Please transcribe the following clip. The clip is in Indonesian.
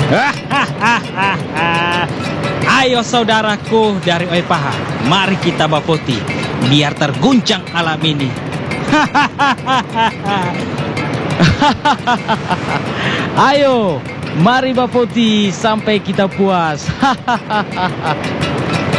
Ayo saudaraku dari Oepaha, mari kita bapoti biar terguncang alam ini. Ayo, mari bapoti sampai kita puas.